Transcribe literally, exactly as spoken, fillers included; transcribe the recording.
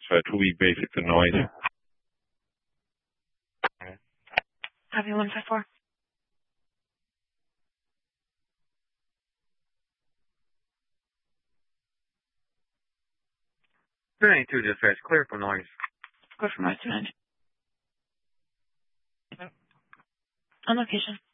So it will be basic the noise. Copy one five four. two ninety-two dispatch, clear for noise. Clear for noise, two ninety. On location.